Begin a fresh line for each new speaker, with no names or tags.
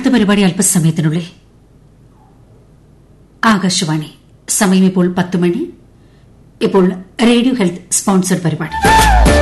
അടുത്ത പരിപാടി അല്പസമയത്തിനുള്ളിൽ. ആകാശവാണി. സമയം ഇപ്പോൾ 10 മണി. ഇപ്പോൾ റേഡിയോ ഹെൽത്ത് സ്പോൺസർഡ് പരിപാടി.